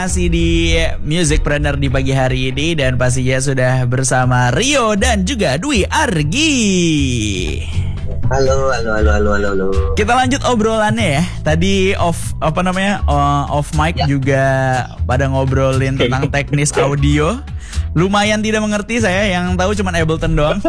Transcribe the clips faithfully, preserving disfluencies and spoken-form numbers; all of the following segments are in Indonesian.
Masih di Musicpreneur di pagi hari ini dan pastinya sudah bersama Rio dan juga Dwi Argi. Halo, halo, halo, halo, halo, halo. Kita lanjut obrolannya ya. Tadi off apa namanya uh, off mic ya. Juga pada ngobrolin tentang teknis audio. Lumayan tidak mengerti saya, yang tahu cuma Ableton doang.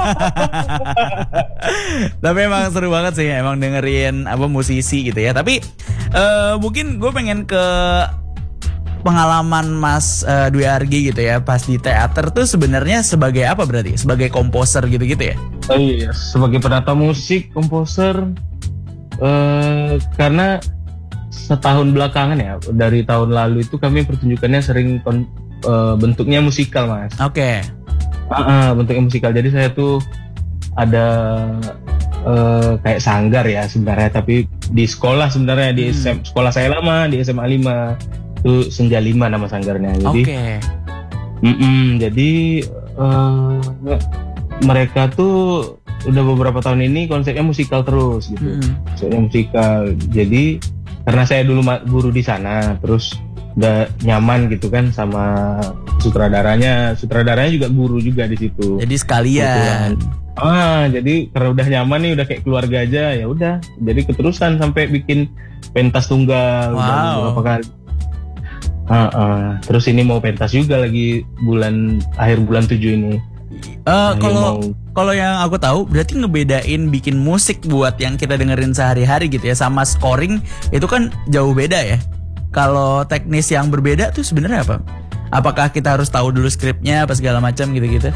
Tapi emang seru banget sih, emang dengerin apa musisi gitu ya. Tapi uh, mungkin gue pengen ke pengalaman Mas uh, Dwi Argi gitu ya, pas di teater tuh sebenarnya sebagai apa berarti? Sebagai komposer gitu-gitu ya? Oh iya, sebagai penata musik, komposer. Uh, karena setahun belakangan ya, dari tahun lalu itu kami pertunjukannya sering kon- uh, bentuknya musikal, Mas. Oke. Okay. Uh, uh, bentuknya musikal. Jadi saya tuh ada uh, kayak sanggar ya sebenarnya, tapi di sekolah sebenarnya di hmm. S M, sekolah saya lama di S M A lima. Itu Senja lima nama sanggarnya. Jadi, Oke. Okay. Jadi uh, mereka tuh udah beberapa tahun ini konsepnya musikal terus gitu. Hmm. Konsepnya musikal. Jadi karena saya dulu guru di sana, terus udah nyaman gitu kan sama sutradaranya. Sutradaranya juga guru juga di situ. Jadi sekalian. Ah, jadi karena udah nyaman nih, udah kayak keluarga aja, ya udah. Jadi keterusan sampai bikin pentas tunggal. Wow. Udah beberapa kali. Uh, uh. Terus ini mau pentas juga lagi bulan akhir bulan tujuh ini. Uh, kalau mau... kalau yang aku tahu berarti ngebedain bikin musik buat yang kita dengerin sehari-hari gitu ya sama scoring itu kan jauh beda ya. Kalau teknis yang berbeda tuh sebenarnya apa? Apakah kita harus tahu dulu skripnya apa segala macam gitu-gitu?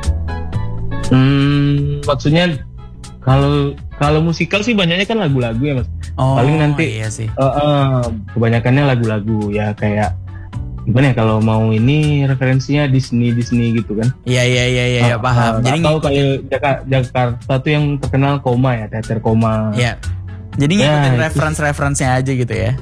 Hmm, maksudnya kalau kalau musikal sih banyaknya kan lagu-lagu ya, Mas. Oh, paling nanti iya sih. Uh, uh, kebanyakannya lagu-lagu ya, kayak gimana ya, kalau mau ini referensinya Disney Disney gitu kan. Iya iya iya iya uh, paham. Uh, Jadi tahu kayak Jakarta, Jakarta tuh yang terkenal Koma ya, teater Koma. Iya. Jadi ngikutin ya, reference-referensinya aja gitu ya.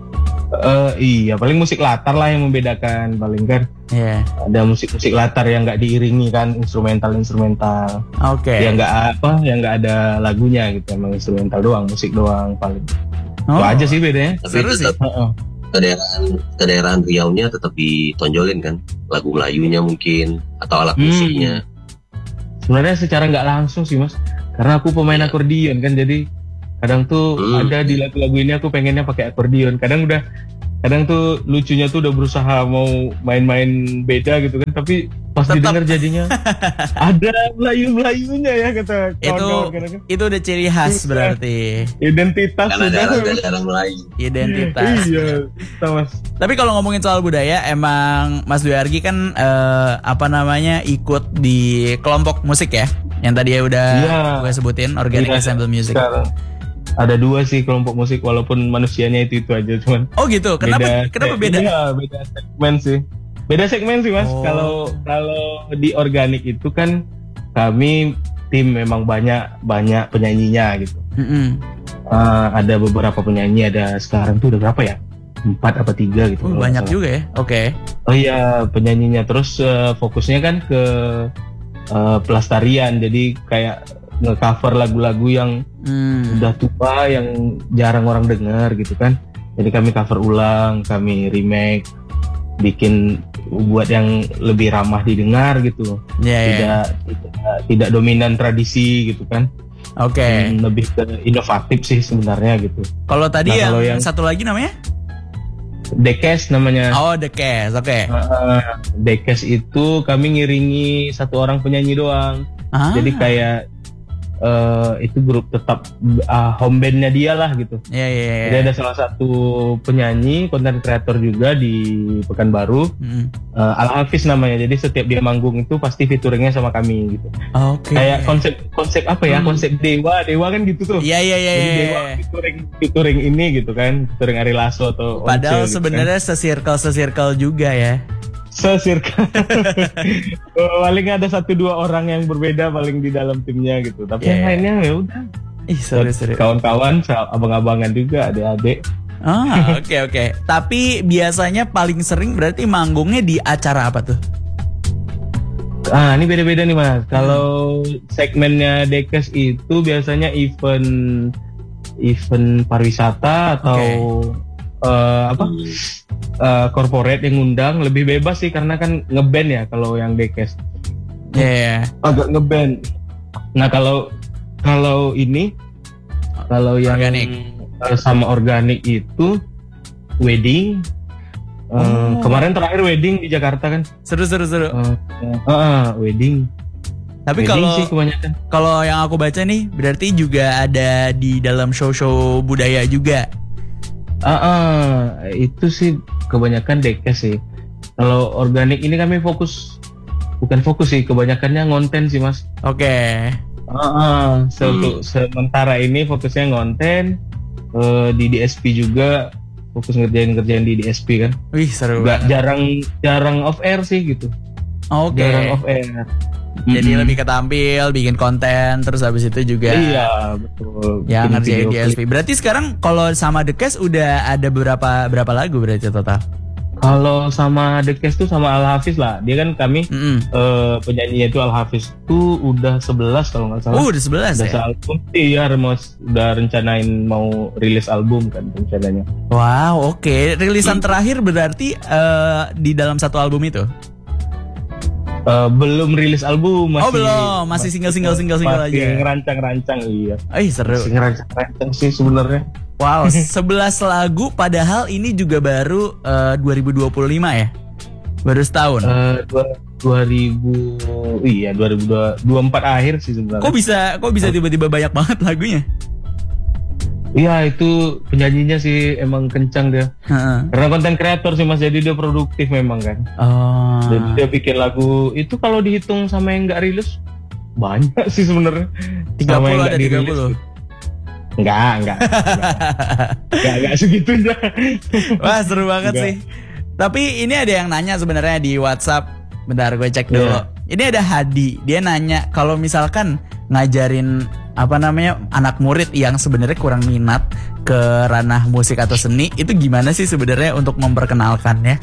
Uh, iya, paling musik latar lah yang membedakan paling kan. Iya. Yeah. Ada musik-musik latar yang nggak diiringi kan, instrumental-instrumental. Oke. Okay. Yang nggak apa, yang nggak ada lagunya gitu, emang instrumental doang, musik doang paling. Oh. Itu aja sih bedanya. Tapi seru sih. Uh-uh. Kedaerahan kedaerahan Riau-nya tetap ditonjolin kan, lagu Melayunya mungkin atau alat hmm. musiknya. Sebenarnya secara nggak langsung sih, Mas, karena aku pemain akordion kan, jadi kadang tuh hmm. ada di lagu-lagu ini aku pengennya pakai akordion. Kadang udah, kadang tuh lucunya tuh udah berusaha mau main-main beda gitu kan, tapi pas didengar jadinya ada Melayu-Melayunya ya kata kawan-kawan. Itu itu udah ciri khas berarti. Identitas sudah. Ada daerah Melayu. Identitas. Iya, Mas. Tapi kalau ngomongin soal budaya, emang Mas Dwi Argi kan eh, apa namanya ikut di kelompok musik ya, yang tadi ya udah ya, gue sebutin, Organic ya, Ensemble Music. Sekarang ada dua sih kelompok musik, walaupun manusianya itu itu aja, cuman. Oh gitu. Kenapa? Beda, kenapa beda? Iya, beda segmen sih. Beda segmen sih, Mas. Kalau oh. kalau di Organik itu kan kami tim memang banyak banyak penyanyinya gitu. Mm-hmm. Uh, ada beberapa penyanyi, ada sekarang tuh udah berapa ya? Empat apa tiga gitu. Oh, banyak juga ya. Oke. Okay. Oh iya, penyanyinya. Terus uh, fokusnya kan ke uh, pelestarian. Jadi kayak nge-cover lagu-lagu yang hmm. udah tua, yang jarang orang dengar gitu kan. Jadi kami cover ulang, kami remake, bikin buat yang lebih ramah didengar gitu. Yeah, tidak, yeah. tidak tidak dominan tradisi gitu kan. Oke. Okay. Lebih ke inovatif sih sebenarnya gitu. Kalau tadi nah, yang, kalau yang satu lagi namanya? Dekes namanya. Oh, Dekes, oke. Okay. Uh, Dekes itu kami ngiringi satu orang penyanyi doang. Ah. Jadi kayak Uh, itu grup tetap uh, home bandnya dia lah gitu. Iya yeah, iya. Yeah, yeah. Jadi ada salah satu penyanyi, content creator juga di Pekanbaru, mm. uh, Al Hafiz namanya. Jadi setiap dia manggung itu pasti featuringnya sama kami gitu. Oke. Okay. Kayak konsep konsep apa ya? Hmm. Konsep Dewa, Dewa kan gitu tuh. Iya iya iya. Jadi Dewa featuring featuring ini gitu kan, featuring Ari Lasso atau. Padahal Once, sebenarnya gitu kan. se-circle se-circle juga ya. Sesirkel. Paling ada satu dua orang yang berbeda paling di dalam timnya gitu. Tapi yeah. yang lainnya ya udah. Ih, seru-seru. Kawan-kawan, abang-abangan juga, adik-adik. Ah, oke okay, oke. Okay. Tapi biasanya paling sering berarti manggungnya di acara apa tuh? Ah, ini beda-beda nih, Mas. Kalau segmennya Dekes itu biasanya event event pariwisata atau okay. uh, apa uh, corporate yang ngundang lebih bebas sih karena kan ngeband ya kalau yang Dekes. Iya. Yeah. Agak ngeband. Nah kalau kalau ini kalau yang organik. Uh, sama organik itu wedding. Uh, oh. Kemarin terakhir wedding di Jakarta kan. Seru seru seru. Uh, uh, uh, wedding. Tapi kalau kalau yang aku baca nih berarti juga ada di dalam show-show budaya juga. Ah, uh, uh, itu sih kebanyakan Dekes sih. Kalau organik ini kami fokus, bukan fokus sih, kebanyakannya ngonten sih mas. Oke. Okay. Uh, uh, so, hmm. Untuk sementara ini fokusnya ngonten, uh, di D S P juga fokus ngerjain-ngerjain di D S P kan. Wih seru. Gak jarang jarang off air sih gitu. Oke. Okay. Jarang off air. Jadi mm-hmm. lebih ketampil, bikin konten, terus habis itu juga iya betul. Ya ngerjain D S P. Berarti sekarang kalau sama Dekes udah ada berapa berapa lagu berarti total? Kalau sama Dekes tuh sama Al Hafiz lah. Dia kan kami mm-hmm. uh, penyanyinya itu Al Hafiz tuh udah sebelas kalau nggak salah. Oh udah sebelas udah ya? Album iya Remos udah rencanain mau rilis album kan rencananya. Wow oke. Okay. Rilisan hmm. terakhir berarti uh, di dalam satu album itu? Uh, belum rilis album masih. Oh belum, masih single-single single-single aja. Masih ngerancang-rancang iya. Eh seru. Masih ngerancang-rancang sih sebenarnya. Wow, sebelas lagu padahal ini juga baru uh, dua ribu dua puluh lima ya. Baru setahun. Uh, dua ribu iya dua ribu dua puluh empat akhir sih sebenarnya. Kok bisa kok bisa tiba-tiba banyak banget lagunya? Iya itu penyanyinya sih emang kencang dia. Uh-uh. Karena konten kreator sih mas, jadi dia produktif memang kan. Oh. Jadi dia bikin lagu itu kalau dihitung sama yang nggak rilis banyak sih sebenarnya. tiga puluh ada tiga puluh. Enggak, enggak. Enggak, enggak segitunya. Wah seru banget enggak. Sih. Tapi ini ada yang nanya sebenarnya di WhatsApp. Bentar gue cek dulu. Yeah. Ini ada Hadi. Dia nanya kalau misalkan ngajarin apa namanya anak murid yang sebenarnya kurang minat ke ranah musik atau seni itu gimana sih sebenarnya untuk memperkenalkannya?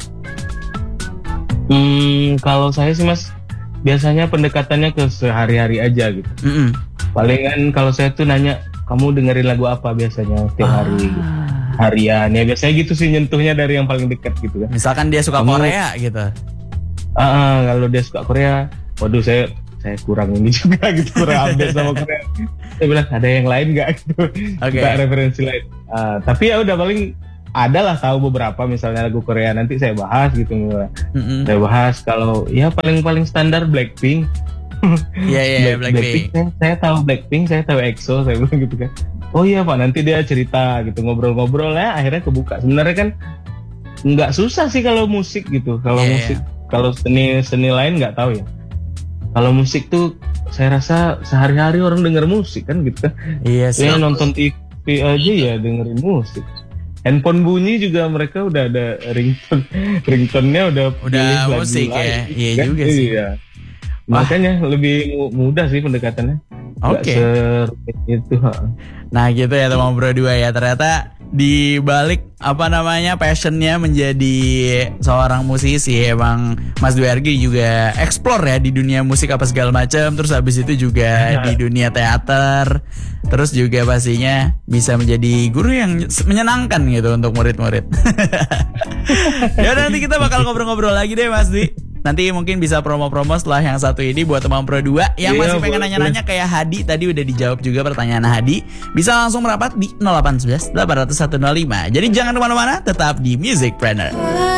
Hmm, kalau saya sih mas biasanya pendekatannya ke sehari-hari aja gitu. Mm-hmm. Palingan kalau saya tuh nanya kamu dengerin lagu apa biasanya tiap ah. hari gitu. Harian ya biasanya gitu sih nyentuhnya dari yang paling dekat gitu kan. Misalkan dia suka kamu, Korea gitu. Ah uh, kalau dia suka Korea, waduh saya saya kurang ini juga gitu, kurang update sama Korea. Saya bilang ada yang lain nggak gitu, okay. Nggak referensi lain. Uh, tapi ya udah paling ada lah tahu beberapa misalnya lagu Korea nanti saya bahas gitu. Mm-hmm. Saya bahas kalau ya paling paling standar Blackpink. Iya yeah, iya yeah, Black, Blackpink. Blackpink. Saya, saya tahu Blackpink, saya tahu EXO, saya bilang gitu kan. Oh iya pak nanti dia cerita gitu ngobrol-ngobrol ya akhirnya kebuka. Sebenarnya kan nggak susah sih kalau musik gitu, kalau yeah. musik kalau seni seni lain nggak tahu ya. Kalau musik tuh saya rasa sehari-hari orang denger musik kan gitu kan. Iya sih. Ya, nonton T V aja ya dengerin musik. Handphone bunyi juga mereka udah ada ringtone, ringtone-nya udah udah musik ya. Iya kan? Juga sih. Iya. Makanya lebih mudah sih pendekatannya. Oke. Okay. Itu. Nah gitu ya teman Bro dua ya, ternyata di balik apa namanya passionnya menjadi seorang musisi emang Mas Dwi Argi juga explore ya di dunia musik apa segala macam, terus habis itu juga di dunia teater, terus juga pastinya bisa menjadi guru yang menyenangkan gitu untuk murid-murid. Ya nanti kita bakal ngobrol-ngobrol lagi deh Mas Dwi. Nanti mungkin bisa promo-promo setelah yang satu ini buat teman Pro dua yang masih pengen boleh, nanya-nanya boleh. Kayak Hadi tadi udah dijawab juga pertanyaan Hadi. Bisa langsung merapat di nol delapan satu satu delapan nol satu nol lima. Jadi jangan kemana-mana, tetap di Musicpreneur.